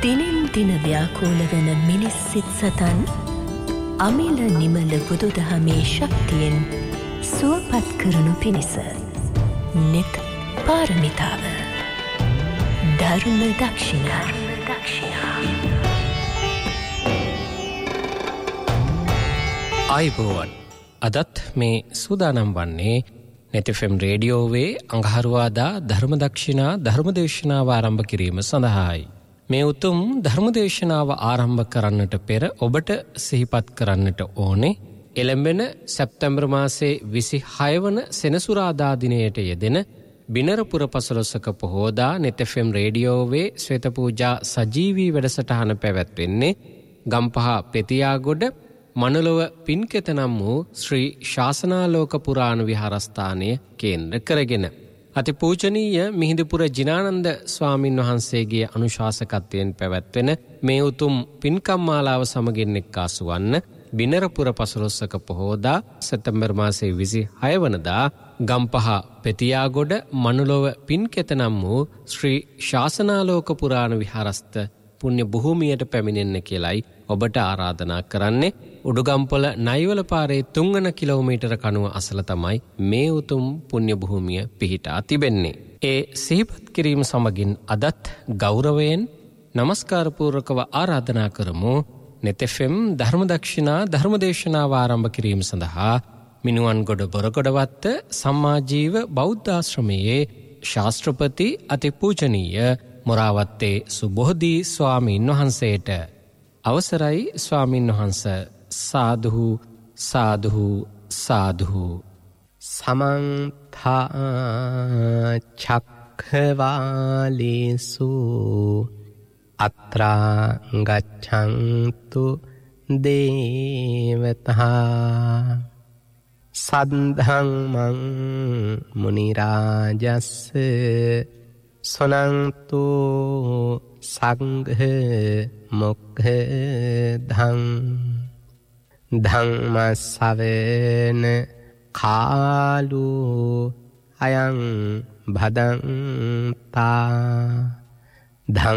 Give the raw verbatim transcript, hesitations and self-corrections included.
දිනෙන් දින ව්‍යාකූල වන මිනිස් සිත් සතන් අමිල නිමල බුදුදහමේ ශක්තියෙන් සුවපත් කරනු පිණිස නිත පාරමිතාව ධර්ම දක්ෂිනා ආයුබෝවන්. අදත් මේ සූදානම් වන්නේ නෙත් එෆ් එම් රේඩියෝවේ අඟහරුවාදා ධර්මදක්ෂිනා ධර්මදේශනාව ආරම්භ කිරීම සඳහායි. මේ උතුම් ධර්මදේශනාව ආරම්භ කරන්නට පෙර ඔබට සිහිපත් කරන්නට ඕනේ එළඹෙන සැප්තැම්බර් මාසයේ විසිහය වන සෙනසුරාදා දිනයට යෙදෙන බිනරපුර පසළොස්වක පොහෝදා නෙත් එෆ් එම් රේඩියෝවේ ශ්වේත පූජා සජීවී වැඩසටහන පැවැත්වෙන්නේ ගම්පහ පෙතියාගොඩ මනලොව පින්කෙත නම් වූ ශ්‍රී ශාසනාලෝක පුරාණ විහාරස්ථානය කේන්ද්‍ර කරගෙන. අතිපූජනීය මිහිඳුපුර ජිනානන්ද ස්වාමින් වහන්සේගේ අනුශාසකත්වයෙන් පැවැත්වෙන මේ උතුම් පින්කම් මාලාව සමගින් එක්කාසු වන්න බිනරපුර පසළොස්වක පොහෝදා සැප්තැම්බර් මාසයේ විසිහය වනදා ගම්පහ පෙතියාගොඩ මනලොව පින්කෙත නම් වූ ශ්‍රී ශාසනාලෝක පුරාණ විහාරස්ථ පුණ්‍ය භූමියට පැමිණෙන්න කියලයි ඔබට ආරාධනා කරන්නේ. උඩුගම්පොළ නයිවල පාරේ තුන්වන කිලෝමීටර කණුව අසල තමයි මේ උතුම් පුණ්‍ය භූමිය පිහිටා තිබෙන්නේ. ඒ සිහිපත් කිරීම සමගින් අදත් ගෞරවයෙන් নমස්කාර පූර්වකව ආරාධනා කරමු නෙත් එෆ් එම් ධර්මදක්ෂිනා ධර්මදේශනාව ආරම්භ කිරීම සඳහා මිනුවන්ගොඩ බොරගොඩවත්ත සම්මාජීව බෞද්ධාශ්‍රමයේ ශාස්ත්‍රපති අතිපූජනීය මොරාවත්තේ සුබෝධි ස්වාමීන් වහන්සේට. අවසරයි ස්වාමීන් වහන්ස. සාදුහු සාදුහු සාදුහු. සමන්ත චක්ඛවාලේසු අත්‍රා ගච්ඡන්තු දේවතා සද්ධම්මං මුනි රාජස්ස සොනන්තු සංඝ මොක්ඛදං ධම්ම ශ්‍රවණ කාලෝ අයං භදංතා